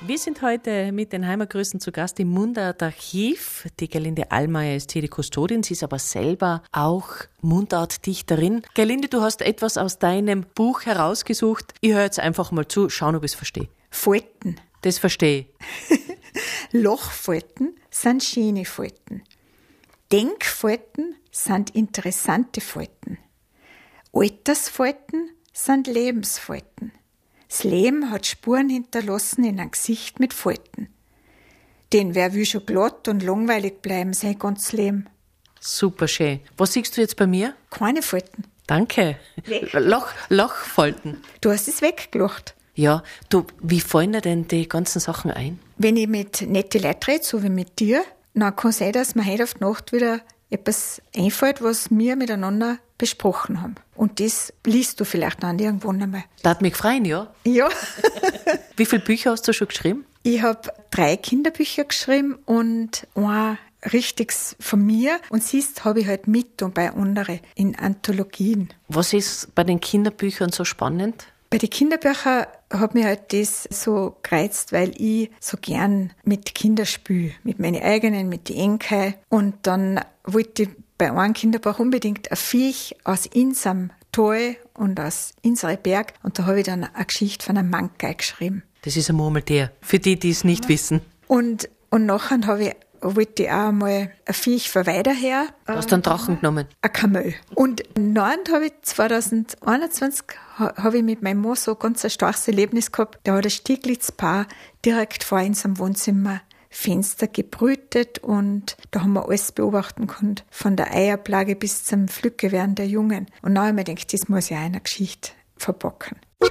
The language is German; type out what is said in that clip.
Wir sind heute mit den Heimatgrüßen zu Gast im Mundart-Archiv. Die Gerlinde Allmaier ist hier die Kustodin, sie ist aber selber auch Mundartdichterin. Gerlinde, du hast etwas aus deinem Buch herausgesucht. Ich höre jetzt einfach mal zu, schauen, ob ich es verstehe. Falten. Das verstehe ich. Lochfalten sind schöne Falten. Denkfalten sind interessante Falten. Altersfalten sind Lebensfalten. Das Leben hat Spuren hinterlassen in einem Gesicht mit Falten. Denn wer will schon glatt und langweilig bleiben sein ganzes Leben? Super schön. Was siehst du jetzt bei mir? Keine Falten. Danke. Lochfalten. Du hast es weggelacht. Ja, du, wie fallen dir denn die ganzen Sachen ein? Wenn ich mit netten Leuten rede, so wie mit dir, dann kann es sein, dass mir heute auf die Nacht wieder etwas einfällt, was wir miteinander besprochen haben. Und das liest du vielleicht dann irgendwann einmal. Das hat mich freuen, ja? Ja. Wie viele Bücher hast du schon geschrieben? Ich habe 3 Kinderbücher geschrieben und ein richtiges von mir. Und siehst, habe ich halt mit und bei anderen in Anthologien. Was ist bei den Kinderbüchern so spannend? Bei den Kinderbüchern hat mich halt das so gereizt, weil ich so gern mit Kindern spiele. Mit meinen eigenen, mit den Enkeln. Und dann wollte ich bei einem Kinderbuch unbedingt ein Viech aus unserem Tal und aus unserem Berg. Und da habe ich dann eine Geschichte von einem Mankai geschrieben. Das ist ein Murmeltier, für die, die es nicht wissen. Und nachher wollte ich auch mal ein Viech von weiter her. Du hast einen Drachen genommen. Ein Kamel. Und dann habe ich 2021 habe ich mit meinem Mann so ganz ein starkes Erlebnis gehabt. Da hat ein Stieglitzpaar direkt vor unserem Wohnzimmerfenster gebrütet und da haben wir alles beobachten können, von der Eierplage bis zum Pflückewerden der Jungen. Und dann habe ich mir gedacht, das muss ich auch in einer Geschichte verpacken.